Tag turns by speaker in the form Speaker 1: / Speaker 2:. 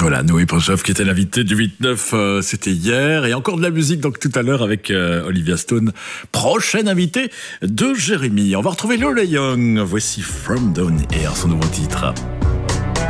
Speaker 1: Voilà, Noé Prochov qui était l'invité du 8-9, c'était hier. Et encore de la musique donc tout à l'heure avec Olivia Stone, prochaine invité de Jérémy. On va retrouver Lola Young. Voici From Down Here, son nouveau titre.